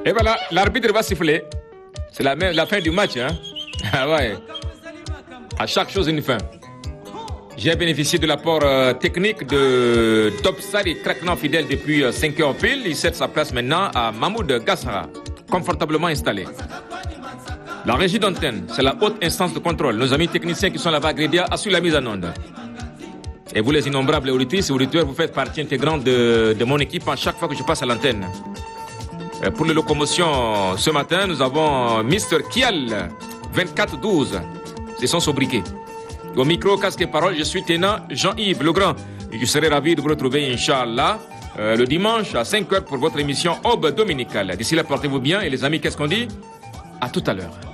Et voilà, l'arbitre va siffler. C'est la fin du match. Hein? Ah ouais. À chaque chose, une fin. J'ai bénéficié de l'apport technique de Topside et Cracknan fidèle depuis 5 heures pile. Il cède sa place maintenant à Mahmoud Gassara, confortablement installé. La régie d'antenne, c'est la haute instance de contrôle. Nos amis techniciens qui sont là-bas à Grédia assurent la mise en onde. Et vous, les innombrables auditrices et auditeurs, vous faites partie intégrante de mon équipe à chaque fois que je passe à l'antenne. Pour les locomotions, ce matin, nous avons Mr. Kial, 2412. C'est son sobriquet. Au micro, casque et parole, je suis Ténant Jean-Yves Legrand. Je serai ravi de vous retrouver, Inch'Allah, le dimanche à 5h pour votre émission Aube Dominicale. D'ici là, portez-vous bien. Et les amis, qu'est-ce qu'on dit? À tout à l'heure.